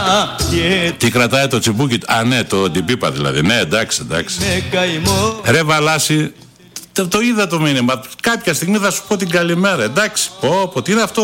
Τι κρατάει το τσιμπούκι? Α, ναι, το ντιπίπα δηλαδή. Ναι, εντάξει. Ρε Βαλάση, το είδα το μήνυμα. Κάποια στιγμή θα σου πω την καλημέρα. Εντάξει, τι είναι αυτό?